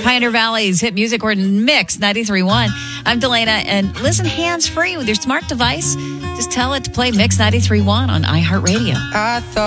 Pioneer Valley's hit music or Mix 93.1. I'm Delana, and listen hands-free with your smart device. Just tell it to play Mix 93.1 on iHeartRadio. I thought